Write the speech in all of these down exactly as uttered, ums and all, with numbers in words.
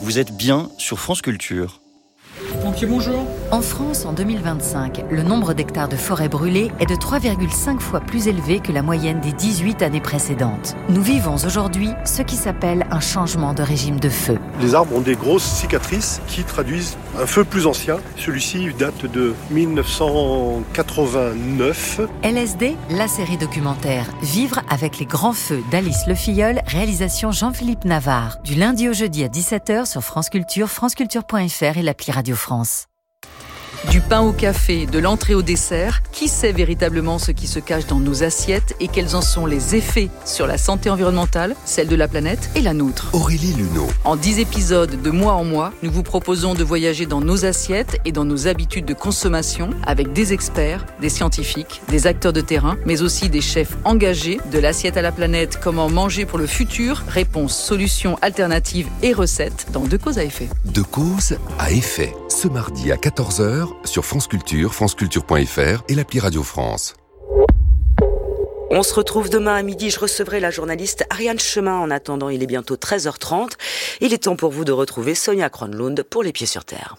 Vous êtes bien sur France Culture. Pompier, bonjour. En France, en deux mille vingt-cinq, le nombre d'hectares de forêts brûlées est de trois virgule cinq fois plus élevé que la moyenne des dix-huit années précédentes. Nous vivons aujourd'hui ce qui s'appelle un changement de régime de feu. Les arbres ont des grosses cicatrices qui traduisent un feu plus ancien. Celui-ci date de mille neuf cent quatre-vingt-neuf. L S D, la série documentaire Vivre avec les grands feux d'Alice Le Filleul, réalisation Jean-Philippe Navarre. Du lundi au jeudi à dix-sept heures sur France Culture, franceculture point f r et l'appli Radio France. Du pain au café, de l'entrée au dessert, qui sait véritablement ce qui se cache dans nos assiettes et quels en sont les effets sur la santé environnementale, celle de la planète et la nôtre. Aurélie Luneau. En dix épisodes de mois en mois, nous vous proposons de voyager dans nos assiettes et dans nos habitudes de consommation avec des experts, des scientifiques, des acteurs de terrain, mais aussi des chefs engagés. De l'assiette à la planète, comment manger pour le futur, réponses, solutions, alternatives et recettes dans Deux causes à effet. De cause à effet. Ce mardi à quatorze heures sur France Culture, franceculture point f r et l'appli Radio France. On se retrouve demain à midi. Je recevrai la journaliste Ariane Chemin. En attendant, il est bientôt treize heures trente. Il est temps pour vous de retrouver Sonia Kronlund pour Les Pieds sur Terre.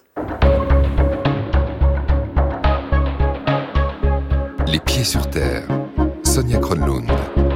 Les Pieds sur Terre. Sonia Kronlund.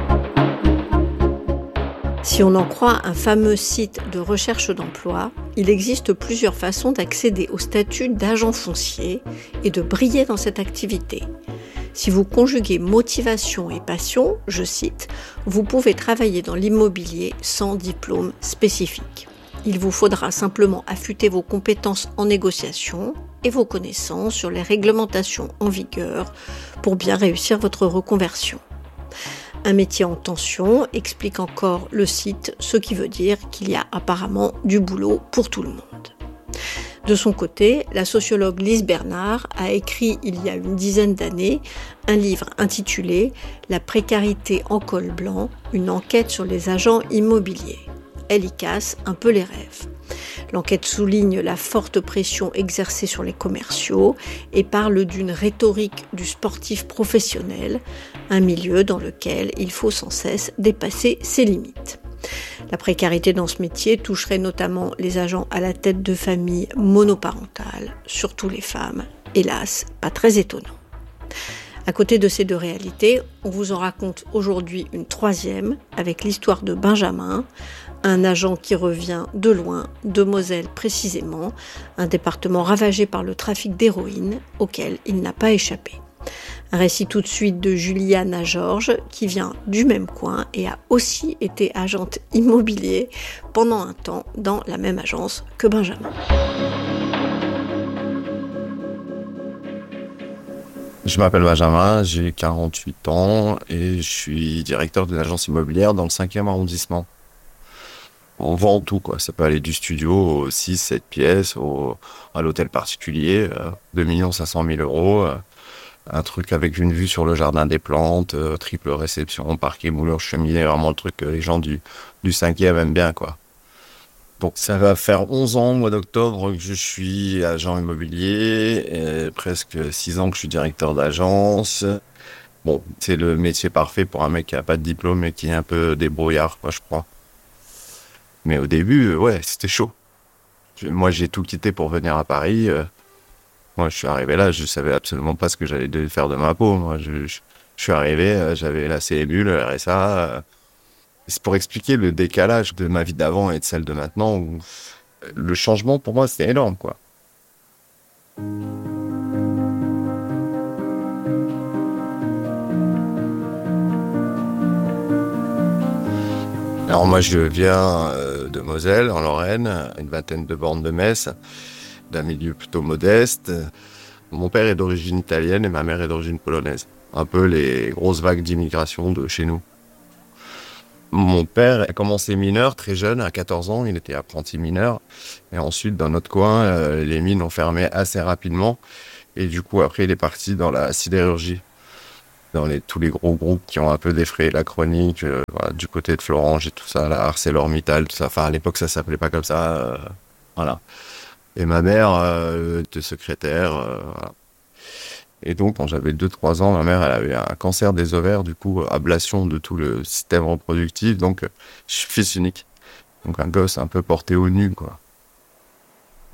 Si on en croit un fameux site de recherche d'emploi, il existe plusieurs façons d'accéder au statut d'agent foncier et de briller dans cette activité. Si vous conjuguez motivation et passion, je cite, vous pouvez travailler dans l'immobilier sans diplôme spécifique. Il vous faudra simplement affûter vos compétences en négociation et vos connaissances sur les réglementations en vigueur pour bien réussir votre reconversion. Un métier en tension, explique encore le site, ce qui veut dire qu'il y a apparemment du boulot pour tout le monde. De son côté, la sociologue Lise Bernard a écrit il y a une dizaine d'années un livre intitulé « La précarité en col blanc, une enquête sur les agents immobiliers ». Elle y casse un peu les rêves. L'enquête souligne la forte pression exercée sur les commerciaux et parle d'une rhétorique du sportif professionnel, un milieu dans lequel il faut sans cesse dépasser ses limites. La précarité dans ce métier toucherait notamment les agents à la tête de familles monoparentales, surtout les femmes, hélas, pas très étonnant. À côté de ces deux réalités, on vous en raconte aujourd'hui une troisième avec l'histoire de Benjamin, un agent qui revient de loin, de Moselle précisément, un département ravagé par le trafic d'héroïne auquel il n'a pas échappé. Un récit tout de suite de Juliana Georges qui vient du même coin et a aussi été agente immobilier pendant un temps dans la même agence que Benjamin. Je m'appelle Benjamin, j'ai quarante-huit ans et je suis directeur d'une agence immobilière dans le cinquième arrondissement. On vend tout, quoi. Ça peut aller du studio aux six sept pièces, au, à l'hôtel particulier, euh, deux millions cinq cent mille euros, euh, un truc avec une vue sur le jardin des plantes, euh, triple réception, parquet, moulure, cheminée, vraiment le truc que les gens du, du cinquième aiment bien, quoi. Donc ça va faire onze ans, au mois d'octobre, que je suis agent immobilier, et presque six ans que je suis directeur d'agence. Bon, c'est le métier parfait pour un mec qui n'a pas de diplôme et qui est un peu débrouillard, quoi, je crois. Mais au début, ouais, c'était chaud. Moi, j'ai tout quitté pour venir à Paris. Moi, je suis arrivé là, je savais absolument pas ce que j'allais faire de ma peau. Moi, je, je, je suis arrivé, j'avais la C M U, le R S A. C'est pour expliquer le décalage de ma vie d'avant et de celle de maintenant. Où le changement, pour moi, c'était énorme, quoi. Alors moi, je viens de Moselle, en Lorraine, une vingtaine de bornes de Metz, d'un milieu plutôt modeste. Mon père est d'origine italienne et ma mère est d'origine polonaise. Un peu les grosses vagues d'immigration de chez nous. Mon père a commencé mineur très jeune, à quatorze ans, il était apprenti mineur. Et ensuite, dans notre coin, euh, les mines ont fermé assez rapidement. Et du coup, après, il est parti dans la sidérurgie. Dans les, tous les gros groupes qui ont un peu défrayé la chronique, euh, voilà, du côté de Florange et tout ça, la ArcelorMittal, tout ça. Enfin, à l'époque, ça s'appelait pas comme ça. Euh, voilà. Et ma mère euh, était secrétaire. Euh, voilà. Et donc, quand j'avais deux trois ans, ma mère, elle avait un cancer des ovaires, du coup, ablation de tout le système reproductif. Donc, je suis fils unique. Donc, un gosse un peu porté au nu, quoi.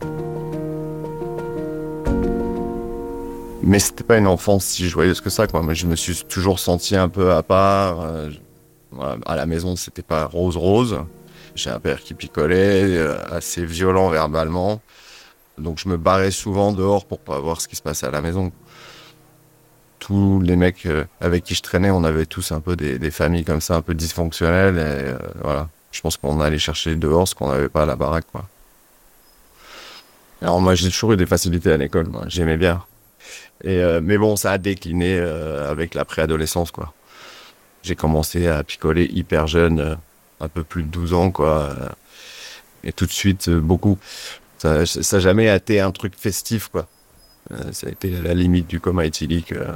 Mais c'était pas une enfance si joyeuse que ça, quoi. Moi, je me suis toujours senti un peu à part. Euh, à la maison, c'était pas rose-rose. J'ai un père qui picolait, euh, assez violent verbalement. Donc je me barrais souvent dehors pour pas voir ce qui se passait à la maison. Tous les mecs euh, avec qui je traînais, on avait tous un peu des, des familles comme ça, un peu dysfonctionnelles. Et euh, voilà, je pense qu'on allait chercher dehors ce qu'on n'avait pas à la baraque, quoi. Alors moi, j'ai toujours eu des facilités à l'école, moi. J'aimais bien. Et euh, mais bon, ça a décliné euh, avec la préadolescence, quoi. J'ai commencé à picoler hyper jeune, euh, un peu plus de douze ans, quoi. Euh, et tout de suite, euh, beaucoup. Ça n'a jamais été un truc festif, quoi. Euh, ça a été la limite du coma éthylique. Euh,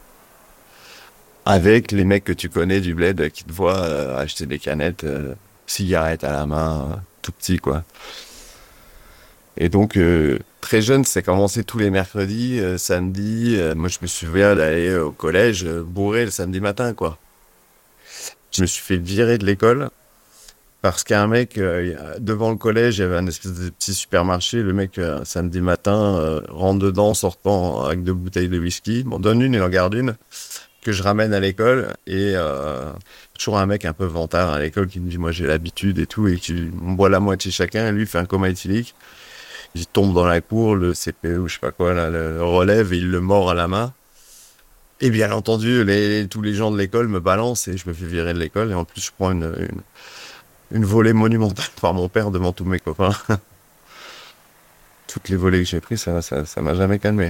avec les mecs que tu connais du bled qui te voient euh, acheter des canettes, euh, cigarettes à la main, euh, tout petit, quoi. Et donc, euh, très jeune, ça a commencé tous les mercredis, euh, samedi. Euh, moi, je me souviens d'aller au collège euh, bourré le samedi matin, quoi. Je me suis fait virer de l'école parce qu'un mec, euh, devant le collège, il y avait un espèce de petit supermarché. Le mec, euh, samedi matin, euh, rentre dedans, sortant avec deux bouteilles de whisky. M'en donne une, il en garde une, que je ramène à l'école. Et euh, toujours un mec un peu vantard à l'école qui me dit « Moi, j'ai l'habitude et tout. » Et qui, on boit la moitié chacun. Et lui, il fait un coma éthylique. Il tombe dans la cour, le C P E ou je sais pas quoi, là, le relève et il le mord à la main. Et bien entendu, les, tous les gens de l'école me balancent et je me fais virer de l'école. Et en plus, je prends une, une, une volée monumentale par mon père devant tous mes copains. Toutes les volées que j'ai prises, ça, ça, ça m'a jamais calmé.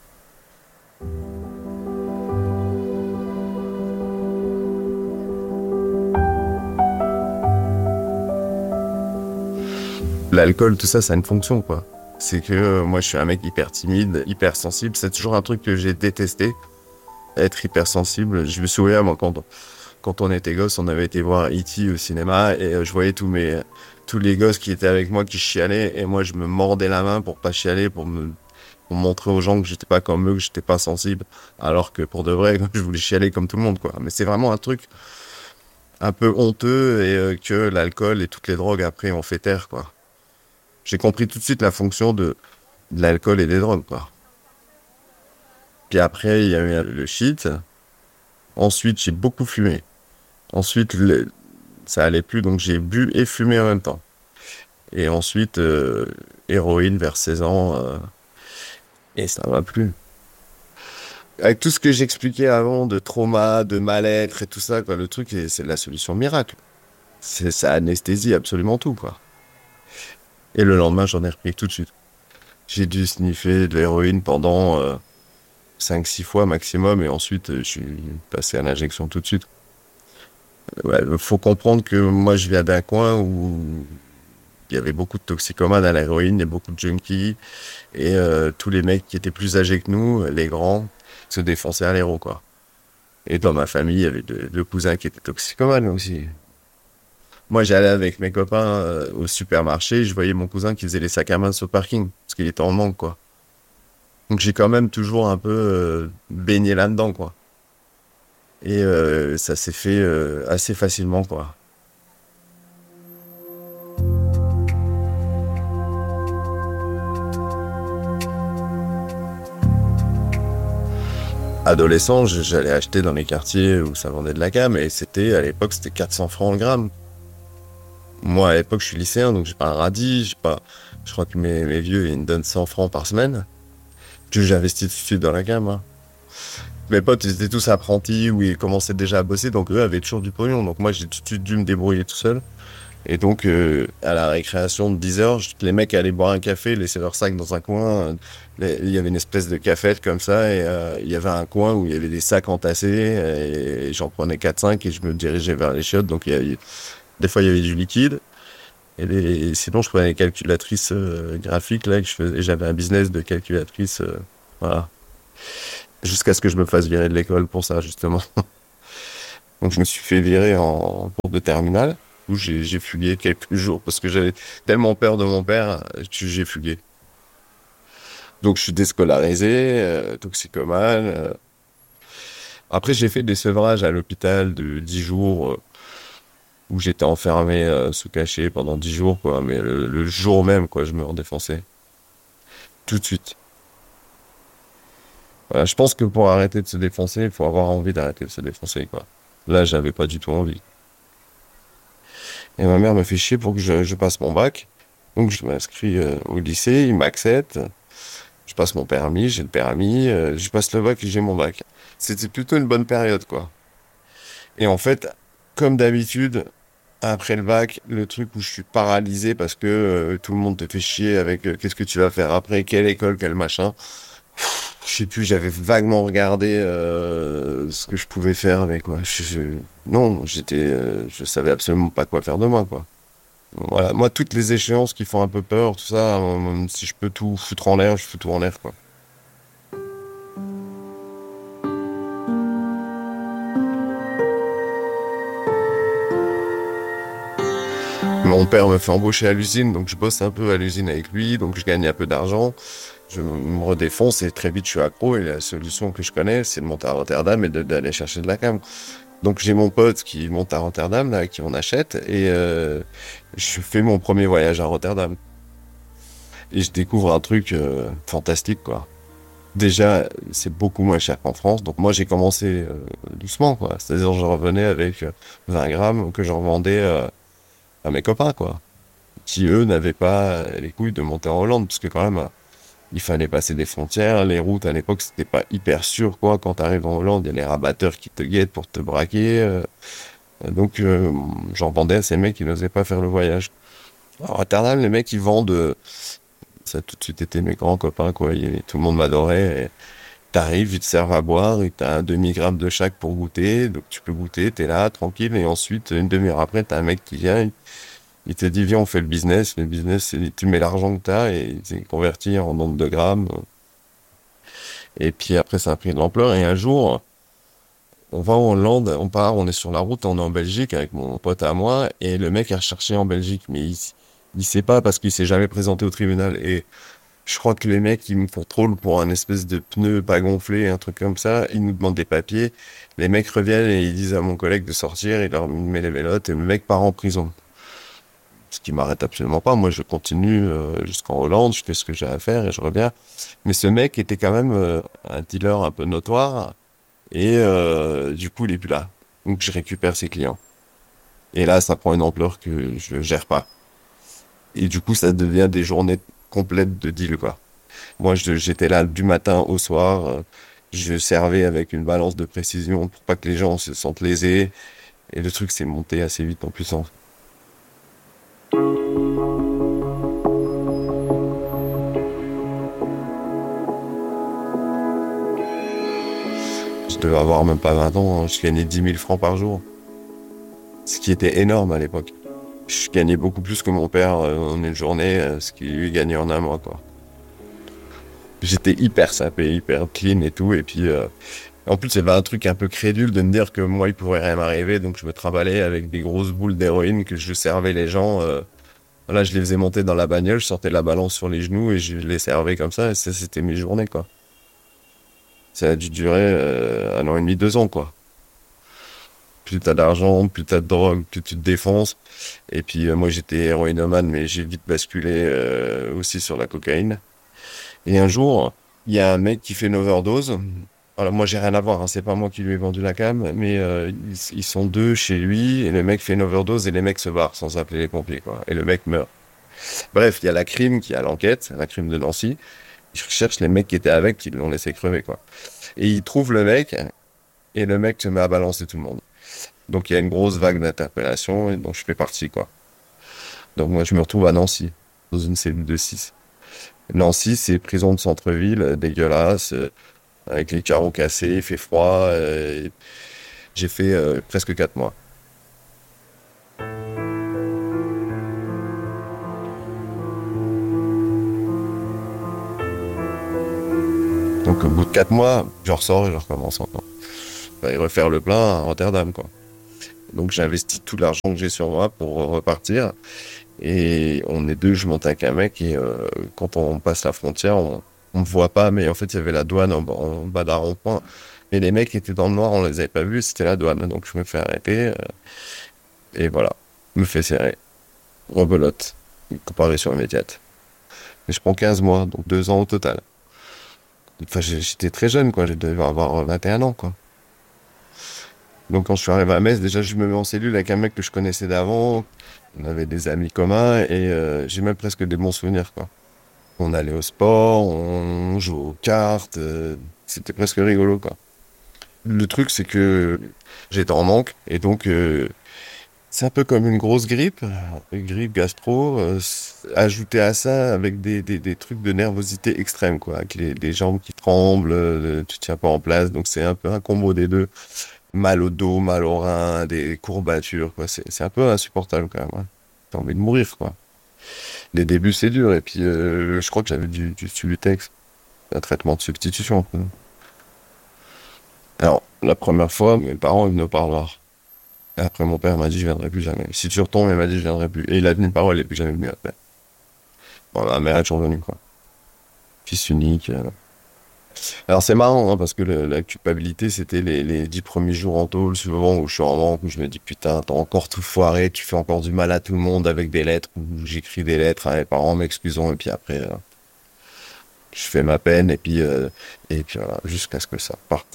L'alcool, tout ça, ça a une fonction, quoi. C'est que euh, moi, je suis un mec hyper timide, hyper sensible. C'est toujours un truc que j'ai détesté, être hypersensible. Je me souviens, moi, quand, quand on était gosse, on avait été voir E T au cinéma et euh, je voyais tous mes, tous les gosses qui étaient avec moi qui chialaient et moi, je me mordais la main pour pas chialer, pour me, pour montrer aux gens que j'étais pas comme eux, que j'étais pas sensible. Alors que pour de vrai, je voulais chialer comme tout le monde, quoi. Mais c'est vraiment un truc un peu honteux et euh, que l'alcool et toutes les drogues après ont fait taire, quoi. J'ai compris tout de suite la fonction de, de l'alcool et des drogues, quoi. Puis après, il y a eu le shit. Ensuite, j'ai beaucoup fumé. Ensuite, le, ça allait plus, donc j'ai bu et fumé en même temps. Et ensuite, euh, héroïne vers seize ans. Euh, et ça m'a plu. Avec tout ce que j'expliquais avant de trauma, de mal-être et tout ça, quoi, le truc, c'est la solution miracle. C'est, ça anesthésie absolument tout, quoi. Et le lendemain, j'en ai repris tout de suite. J'ai dû sniffer de l'héroïne pendant euh, cinq six fois maximum, et ensuite, je suis passé à l'injection tout de suite. Ouais, faut comprendre que moi, je viens d'un coin où il y avait beaucoup de toxicomanes à l'héroïne, il y a beaucoup de junkies, et euh, tous les mecs qui étaient plus âgés que nous, les grands, se défonçaient à l'héro, quoi. Et dans ma famille, il y avait deux, deux cousins qui étaient toxicomanes aussi. Moi, j'allais avec mes copains euh, au supermarché, je voyais mon cousin qui faisait les sacs à main sur le parking, parce qu'il était en manque, quoi. Donc j'ai quand même toujours un peu euh, baigné là-dedans, quoi. Et euh, ça s'est fait euh, assez facilement, quoi. Adolescent, j'allais acheter dans les quartiers où ça vendait de la gamme, et c'était, à l'époque, c'était quatre cents francs le gramme. Moi, à l'époque, je suis lycéen, donc j'ai pas un radis, j'ai pas... Je crois que mes, mes vieux, ils me donnent cent francs par semaine. Puis j'investis tout de suite dans la gamme, hein. Mes potes, ils étaient tous apprentis ou ils commençaient déjà à bosser, donc eux avaient toujours du pognon. Donc moi, j'ai tout de suite dû me débrouiller tout seul. Et donc, euh, à la récréation de dix heures, les mecs allaient boire un café, laisser leur sac dans un coin. Il y avait une espèce de cafette comme ça, et euh, il y avait un coin où il y avait des sacs entassés, et j'en prenais quatre cinq et je me dirigeais vers les chiottes. Donc, il y avait, des fois, il y avait du liquide. Et, les, et sinon, je prenais les calculatrices euh, graphiques, là, que je faisais, et j'avais un business de calculatrice, euh, voilà. Jusqu'à ce que je me fasse virer de l'école pour ça, justement. Donc, je me suis fait virer en cours de terminale, où j'ai, j'ai fugué quelques jours, parce que j'avais tellement peur de mon père, j'ai fugué. Donc, je suis déscolarisé, euh, toxicomane. Euh. Après, j'ai fait des sevrages à l'hôpital de dix jours, euh, où j'étais enfermé euh, sous cachet pendant dix jours, quoi. Mais le, le jour même, quoi, je me redéfonçais. tout de suite. Voilà, je pense que pour arrêter de se défoncer, il faut avoir envie d'arrêter de se défoncer, quoi. Là, j'avais pas du tout envie. Et ma mère me fait chier pour que je, je passe mon bac. Donc je m'inscris euh, au lycée, il m'accepte. Je passe mon permis, j'ai le permis, euh, je passe le bac et j'ai mon bac. C'était plutôt une bonne période, quoi. Et en fait, comme d'habitude, après le bac, le truc où je suis paralysé parce que euh, tout le monde te fait chier avec euh, qu'est-ce que tu vas faire après, quelle école, quel machin. Je sais plus, j'avais vaguement regardé euh, ce que je pouvais faire avec quoi. Je, je, non, j'étais, euh, je savais absolument pas quoi faire de moi, quoi. Voilà, moi toutes les échéances qui font un peu peur, tout ça, euh, si je peux tout foutre en l'air, je fous tout en l'air, quoi. Mon père me fait embaucher à l'usine, donc je bosse un peu à l'usine avec lui, donc je gagne un peu d'argent. Je me redéfonce et très vite je suis accro et la solution que je connais, c'est de monter à Rotterdam et de, d'aller chercher de la cam. Donc j'ai mon pote qui monte à Rotterdam, là, qui on achète, et euh, je fais mon premier voyage à Rotterdam. Et je découvre un truc euh, fantastique, quoi. Déjà, c'est beaucoup moins cher qu'en France, donc moi j'ai commencé euh, doucement, quoi. C'est-à-dire je revenais avec euh, vingt grammes que je revendais euh, à mes copains, quoi. Qui, eux, n'avaient pas les couilles de monter en Hollande, parce que quand même... il fallait passer des frontières, les routes à l'époque c'était pas hyper sûr, quoi. Quand t'arrives en Hollande, il y a les rabatteurs qui te guettent pour te braquer. Euh, donc euh, j'en vendais à ces mecs qui n'osaient pas faire le voyage. À Rotterdam, les mecs ils vendent, euh, ça a tout de suite été mes grands copains, quoi. Et tout le monde m'adorait. Et t'arrives, ils te servent à boire, et t'as un demi-gramme de chaque pour goûter, donc tu peux goûter, t'es là, tranquille, et ensuite, une demi-heure après, t'as un mec qui vient, il, il te dit, viens, on fait le business. Le business, c'est, tu mets l'argent que t'as, et c'est converti en nombre de grammes. Et puis après, ça a pris de l'ampleur, et un jour, on va en Hollande, on part, on est sur la route, on est en Belgique avec mon pote à moi, et le mec a recherché en Belgique, mais il, il sait pas parce qu'il s'est jamais présenté au tribunal, et je crois que les mecs, ils me contrôlent pour un espèce de pneu pas gonflé, un truc comme ça. Ils nous demandent des papiers. Les mecs reviennent et ils disent à mon collègue de sortir. Il leur met les vélotes et le mec part en prison. Ce qui m'arrête absolument pas. Moi, je continue euh, jusqu'en Hollande. Je fais ce que j'ai à faire et je reviens. Mais ce mec était quand même euh, un dealer un peu notoire. Et euh, du coup, il est plus là. Donc, je récupère ses clients. Et là, ça prend une ampleur que je gère pas. Et du coup, ça devient des journées complète de deal, quoi. Moi, je, j'étais là du matin au soir. Euh, je servais avec une balance de précision pour pas que les gens se sentent lésés. Et le truc s'est monté assez vite en puissance. Je devais avoir même pas vingt ans. Hein. Je gagnais dix mille francs par jour. Ce qui était énorme à l'époque. Je gagnais beaucoup plus que mon père euh, en une journée, euh, ce qu'il lui gagnait en un mois, quoi. J'étais hyper sapé, hyper clean et tout, et puis euh, en plus il y avait un truc un peu crédule de me dire que moi il pourrait rien m'arriver, donc je me trimballais avec des grosses boules d'héroïne que je servais les gens. Euh, voilà, je les faisais monter dans la bagnole, je sortais la balance sur les genoux et je les servais comme ça, et ça c'était mes journées, quoi. Ça a dû durer euh, un an et demi, deux ans, quoi. Plus t'as d'argent, plus t'as de drogue, plus tu te défonces. Et puis euh, moi j'étais héroïnomane, mais j'ai vite basculé euh, aussi sur la cocaïne. Et un jour, il y a un mec qui fait une overdose. Alors moi j'ai rien à voir, hein, c'est pas moi qui lui ai vendu la cam, mais euh, ils, ils sont deux chez lui, et le mec fait une overdose et les mecs se barrent sans appeler les pompiers, quoi. Et le mec meurt. Bref, il y a la crime qui a l'enquête, la crime de Nancy. Ils recherchent les mecs qui étaient avec, qui l'ont laissé crever, quoi. Et ils trouvent le mec, et le mec se met à balancer tout le monde. Donc il y a une grosse vague d'interpellation et dont je fais partie, quoi. Donc moi je me retrouve à Nancy, dans une cellule de six. Nancy, c'est prison de centre-ville, dégueulasse, euh, avec les carreaux cassés, il fait froid. Euh, j'ai fait euh, presque quatre mois. Donc au bout de quatre mois, je ressors et je recommence encore. Il fallait refaire le plein à Rotterdam, quoi. Donc j'ai investi tout l'argent que j'ai sur moi pour repartir. Et on est deux, je monte avec un mec, et euh, quand on passe la frontière, on on me voit pas, mais en fait il y avait la douane en, en bas d'un rond-point. Mais les mecs étaient dans le noir, on les avait pas vus, c'était la douane. Donc je me fais arrêter, euh, et voilà, me fais serrer. Rebelote, comparution immédiate. Et je prends quinze mois, donc deux ans au total. Enfin, j'étais très jeune, quoi. Je devais avoir vingt et un ans, quoi. Donc quand je suis arrivé à Metz, déjà je me mets en cellule avec un mec que je connaissais d'avant. On avait des amis communs et euh, j'ai même presque des bons souvenirs, quoi. On allait au sport, on jouait aux cartes, euh, c'était presque rigolo, quoi. Le truc, c'est que j'étais en manque et donc euh, c'est un peu comme une grosse grippe, une grippe gastro, euh, ajouté à ça avec des, des, des trucs de nervosité extrême, quoi, avec les, des jambes qui tremblent, euh, tu tiens pas en place, donc c'est un peu un combo des deux. Mal au dos, mal au rein, des courbatures, quoi. C'est, c'est un peu insupportable quand même. Hein. T'as envie de mourir, quoi. Les débuts, c'est dur. Et puis, euh, je crois que j'avais du, du Subutex, un traitement de substitution. Quoi. Alors, la première fois, mes parents, ils venaient au parloir. Et après, mon père m'a dit, je viendrai plus jamais. Si tu retombes, il m'a dit, je viendrai plus. Et il a tenu une parole, il n'est plus jamais venu après. Bon, ma mère est toujours venue, quoi. Fils unique. Euh... Alors c'est marrant hein, parce que le, la culpabilité c'était les, les dix premiers jours en tôle souvent où je suis en manque où je me dis putain t'as encore tout foiré, tu fais encore du mal à tout le monde avec des lettres où j'écris des lettres à mes parents m'excusant et puis après euh, je fais ma peine et puis euh, et puis voilà jusqu'à ce que ça parte.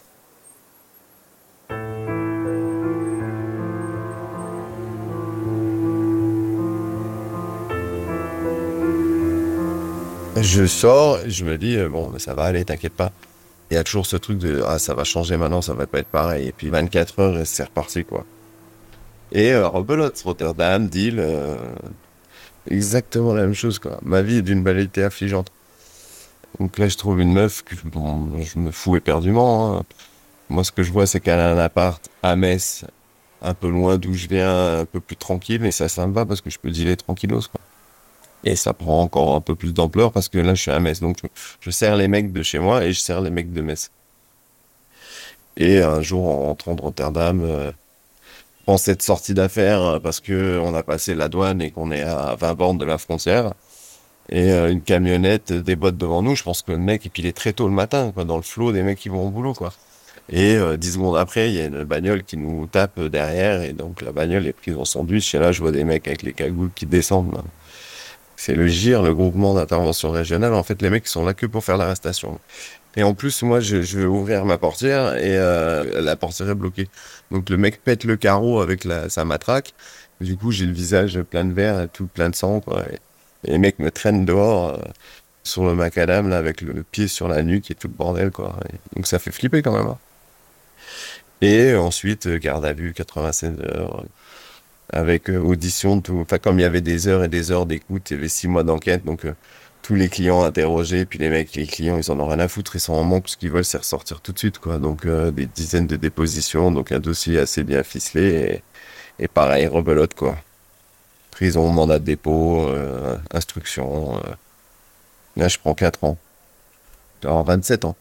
Je sors, et je me dis euh, bon ça va aller t'inquiète pas. Il y a toujours ce truc de ah ça va changer maintenant, ça va pas être pareil. Et puis vingt-quatre heures et c'est reparti quoi. Et euh, rebelote, Rotterdam, Deal, euh, exactement la même chose quoi. Ma vie est d'une banalité affligeante. Donc là je trouve une meuf que bon, je me fous éperdument. Hein. Moi ce que je vois c'est qu'elle a un appart à Metz, un peu loin d'où je viens, un peu plus tranquille. Et ça ça me va parce que je peux dealer tranquillos quoi. Et ça prend encore un peu plus d'ampleur parce que là, je suis à Metz. Donc, je, je sers les mecs de chez moi et je sers les mecs de Metz. Et un jour, en rentrant de Rotterdam, euh, en cette sortie d'affaires, parce que on a passé la douane et qu'on est à vingt bornes de la frontière, et euh, une camionnette déboîte devant nous. Je pense que le mec, et puis il est très tôt le matin, quoi, dans le flot des mecs qui vont au boulot, quoi. Et euh, dix secondes après, il y a une bagnole qui nous tape derrière, et donc la bagnole est prise en sandwich. Et là, je vois des mecs avec les cagoules qui descendent, là. C'est le G I R, le groupement d'intervention régionale. En fait, les mecs, ils sont là que pour faire l'arrestation. Et en plus, moi, je, je vais ouvrir ma portière et euh, la portière est bloquée. Donc, le mec pète le carreau avec la, sa matraque. Du coup, j'ai le visage plein de verre et tout plein de sang, quoi. Et, et les mecs me traînent dehors euh, sur le macadam, là, avec le, le pied sur la nuque et tout le bordel, quoi. Et donc, ça fait flipper quand même. Hein. Et ensuite, garde à vue, quatre-vingt-seize heures. Avec euh, audition, tout. Enfin, comme il y avait des heures et des heures d'écoute, il y avait six mois d'enquête, donc euh, tous les clients interrogés, puis les mecs, les clients, ils en ont rien à foutre, ils sont en manque, ce qu'ils veulent, c'est ressortir tout de suite, quoi. Donc euh, des dizaines de dépositions, donc un dossier assez bien ficelé, et, et pareil, rebelote, quoi. Prison, mandat de dépôt, euh, instruction. Euh. Là, je prends quatre ans. Alors, vingt-sept ans.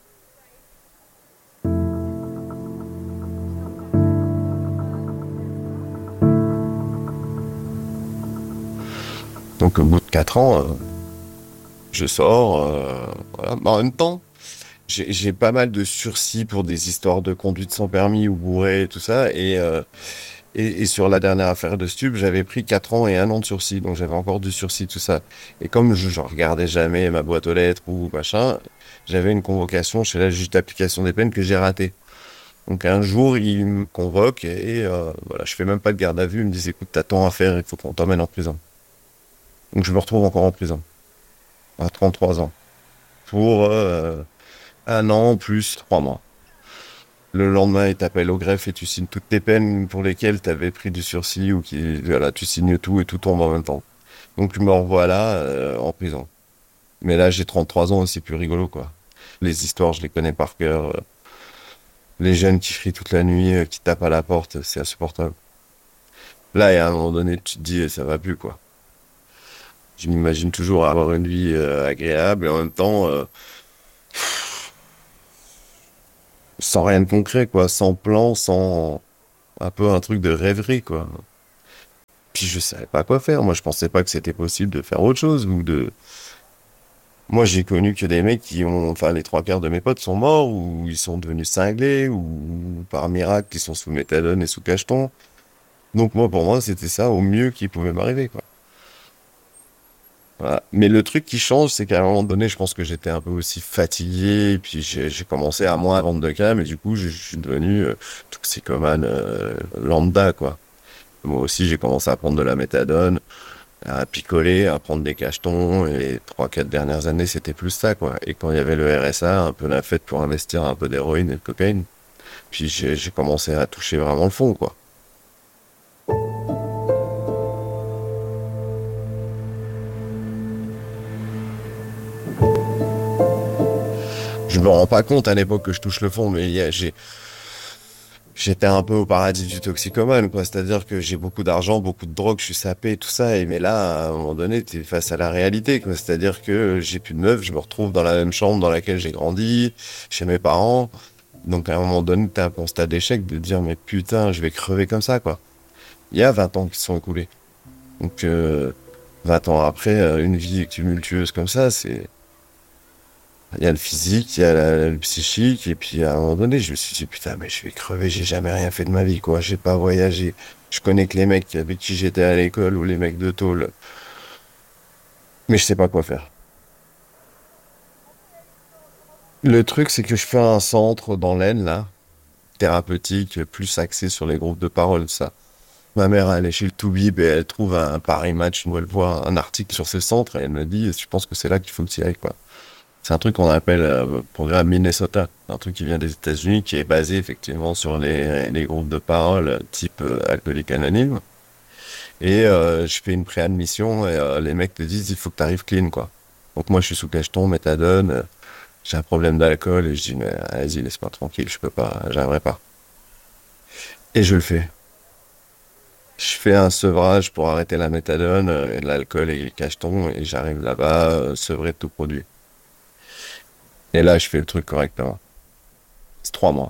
Donc au bout de quatre ans, euh, je sors, euh, voilà. Mais en même temps, j'ai, j'ai pas mal de sursis pour des histoires de conduite sans permis ou bourré et tout ça. Et, euh, et, et sur la dernière affaire de stup, j'avais pris quatre ans et un an de sursis. Donc j'avais encore du sursis, tout ça. Et comme je, je regardais jamais ma boîte aux lettres ou machin, j'avais une convocation chez la juge d'application des peines que j'ai ratée. Donc un jour, il me convoque et, et euh, voilà, je fais même pas de garde à vue. Il me dit écoute, t'as tant à faire, il faut qu'on t'emmène en prison. Donc je me retrouve encore en prison, à trente-trois ans, pour euh, un an plus trois mois. Le lendemain, il t'appelle au greffe et tu signes toutes tes peines pour lesquelles tu avais pris du sursis ou qui, voilà, tu signes tout et tout tombe en même temps. Donc tu me revois là, euh, en prison. Mais là, j'ai trente-trois ans et c'est plus rigolo, quoi. Les histoires, je les connais par cœur. Les jeunes qui crient toute la nuit, euh, qui tapent à la porte, c'est insupportable. Là, et à un moment donné, tu te dis, ça va plus, quoi. Je m'imagine toujours avoir une vie euh, agréable et en même temps euh, sans rien de concret, quoi, sans plan, sans un peu un truc de rêverie, quoi. Puis je savais pas quoi faire. Moi, je pensais pas que c'était possible de faire autre chose ou de. Moi, j'ai connu que des mecs qui ont, enfin, les trois quarts de mes potes sont morts ou ils sont devenus cinglés ou par miracle ils sont sous méthadone et sous cacheton. Donc moi, pour moi, c'était ça au mieux qui pouvait m'arriver, quoi. Voilà. Mais le truc qui change, c'est qu'à un moment donné, je pense que j'étais un peu aussi fatigué, et puis j'ai, j'ai commencé à moins vendre de cam, et du coup, je, je suis devenu euh, toxicomane euh, lambda, quoi. Moi aussi, j'ai commencé à prendre de la méthadone, à picoler, à prendre des cachetons, et les trois, quatre dernières années, c'était plus ça, quoi. Et quand il y avait le R S A, un peu la fête pour investir un peu d'héroïne et de cocaïne, puis j'ai, j'ai commencé à toucher vraiment le fond, quoi. Je me rends pas compte à l'époque que je touche le fond, mais il y a, j'ai, j'étais un peu au paradis du toxicomane, quoi. C'est-à-dire que j'ai beaucoup d'argent, beaucoup de drogue, je suis sapé, tout ça. Et mais là, à un moment donné, t'es face à la réalité, quoi. C'est-à-dire que j'ai plus de meuf, je me retrouve dans la même chambre dans laquelle j'ai grandi, chez mes parents. Donc à un moment donné, t'as un constat d'échec de dire, mais putain, je vais crever comme ça, quoi. Il y a vingt ans qui se sont écoulés. Donc euh, vingt ans après, euh, une vie tumultueuse comme ça, c'est... Il y a le physique, il y a la- le psychique, et puis à un moment donné, je me suis dit, putain, mais je vais crever, j'ai jamais rien fait de ma vie, quoi. J'ai pas voyagé. Je connais que les mecs avec qui j'étais à l'école ou les mecs de tôle, mais je sais pas quoi faire. Le truc, c'est que je fais un centre dans l'Aisne, là, thérapeutique, plus axé sur les groupes de parole, ça. Ma mère, elle est chez le Toubib et elle trouve un Paris Match où elle voit un article sur ce centre et elle me dit, je pense que c'est là qu'il faut que tu y ailles, quoi. C'est un truc qu'on appelle euh, programme Minnesota, un truc qui vient des États-Unis, qui est basé effectivement sur les, les groupes de parole euh, type euh, alcoolique anonyme. Et euh, je fais une préadmission et euh, les mecs te disent il faut que tu arrives clean, quoi. Donc moi je suis sous cacheton, méthadone, euh, j'ai un problème d'alcool et je dis mais vas-y laisse-moi tranquille, je peux pas, j'arriverai pas. Et je le fais. Je fais un sevrage pour arrêter la méthadone, euh, et l'alcool et le cacheton et j'arrive là-bas euh, sevré de tout produit. Et là je fais le truc correctement. C'est trois mois.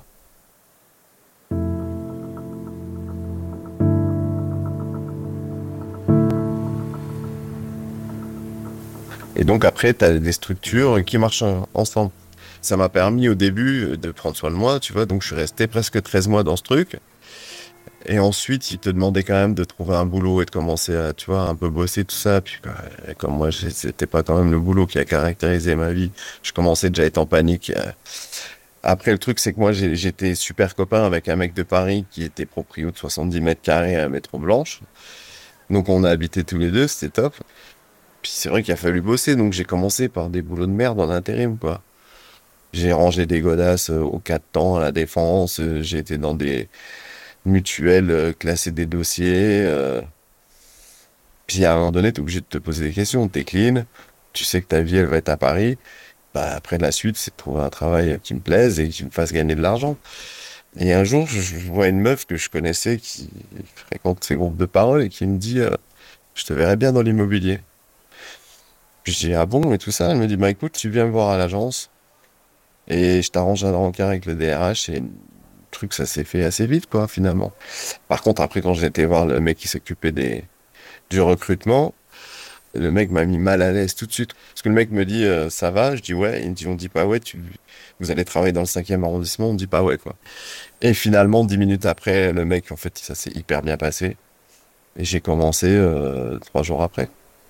Et donc après, tu as des structures qui marchent en- ensemble. Ça m'a permis au début de prendre soin de moi, tu vois, donc je suis resté presque treize mois dans ce truc. Et ensuite, ils te demandaient quand même de trouver un boulot et de commencer à, tu vois, un peu bosser, tout ça. Puis quoi, et comme moi, j'ai- c'était pas quand même le boulot qui a caractérisé ma vie, je commençais déjà à être en panique. Euh, Après, le truc, c'est que moi, j'ai- j'étais super copain avec un mec de Paris qui était proprio de soixante-dix mètres carrés à Métro Blanche. Donc on a habité tous les deux, c'était top. Puis c'est vrai qu'il a fallu bosser, donc j'ai commencé par des boulots de merde en intérim, quoi. J'ai rangé des godasses euh, au quatre temps à la Défense, euh, j'ai été dans des mutuelles, euh, classer des dossiers. euh. Puis à un moment donné, t'es obligé de te poser des questions. T'es clean, tu sais que ta vie, elle va être à Paris. Bah, après, la suite, c'est de trouver un travail qui me plaise et qui me fasse gagner de l'argent. Et un jour, je, je vois une meuf que je connaissais qui fréquente ces groupes de parole et qui me dit euh, je te verrais bien dans l'immobilier. Puis je dis ah bon et tout ça. Elle me dit bah écoute, tu viens me voir à l'agence et je t'arrange un rencard avec le D R H et le truc ça s'est fait assez vite quoi finalement. Par contre après quand j'ai été voir le mec qui s'occupait des du recrutement, le mec m'a mis mal à l'aise tout de suite. Parce que le mec me dit euh, ça va, je dis ouais, il me dit on dit pas ouais, tu vous allez travailler dans le cinquième arrondissement, on dit pas ouais quoi. Et finalement dix minutes après, le mec en fait ça s'est hyper bien passé et j'ai commencé euh, trois jours après.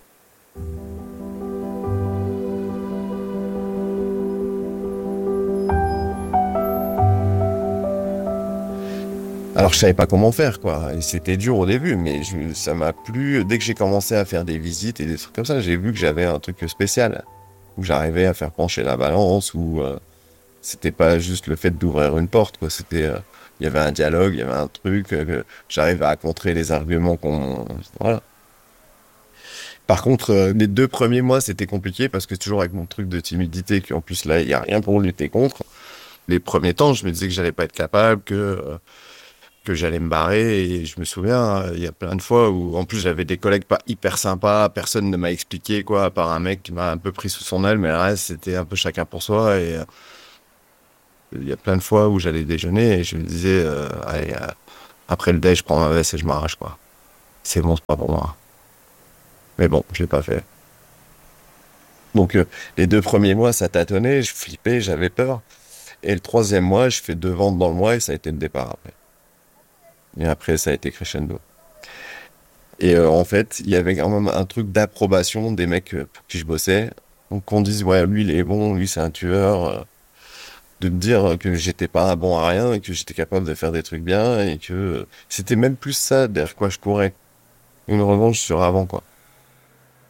Alors je savais pas comment faire quoi, et c'était dur au début, mais je- ça m'a plu. Dès que j'ai commencé à faire des visites et des trucs comme ça, j'ai vu que j'avais un truc spécial, où j'arrivais à faire pencher la balance, où euh, c'était pas juste le fait d'ouvrir une porte quoi, c'était euh, il y avait un dialogue, il y avait un truc, euh, que j'arrivais à contrer les arguments qu'on voilà. Par contre, euh, les deux premiers mois c'était compliqué parce que toujours avec mon truc de timidité, qui en plus là il y a rien pour lutter contre. Les premiers temps, je me disais que j'allais pas être capable, que euh, que j'allais me barrer et je me souviens hein, il y a plein de fois où en plus j'avais des collègues pas hyper sympas, personne ne m'a expliqué quoi à part un mec qui m'a un peu pris sous son aile, mais le reste c'était un peu chacun pour soi. Et euh, il y a plein de fois où j'allais déjeuner et je me disais euh, allez euh, après le déj je prends ma veste et je m'arrache quoi, c'est bon, c'est pas pour moi, mais bon je l'ai pas fait. Donc euh, les deux premiers mois ça tâtonnait, je flippais, j'avais peur, et le troisième mois je fais deux ventes dans le mois et ça a été le départ après. Et après, ça a été crescendo. Et euh, en fait, il y avait quand même un truc d'approbation des mecs euh, pour qui je bossais. Donc qu'on dise, ouais, lui, il est bon, lui, c'est un tueur. Euh, de me dire que j'étais pas bon à rien et que j'étais capable de faire des trucs bien et que euh, c'était même plus ça derrière quoi je courais. Une revanche sur avant, quoi.